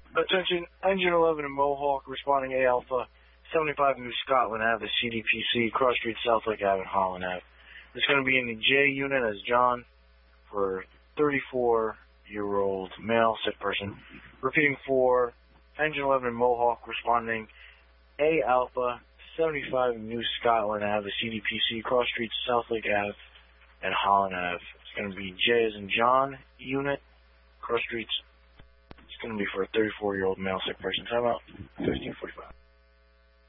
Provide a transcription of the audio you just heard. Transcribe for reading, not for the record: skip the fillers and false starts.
Attention, Engine 11 in Mohawk, responding A Alpha, 75 New Scotland Ave, CDPC, Cross Street, South Lake Ave, and Holland Ave. It's going to be in the J unit as John for 34-year-old male sick person. Repeating for Engine 11 in Mohawk, responding A Alpha, 75 New Scotland Ave, CDPC, Cross Street, South Lake Ave, and Holland Ave. It's going to be J as in John unit, Cross Streets. It's going to be for a 34-year-old male sick person. Time out. 15:45.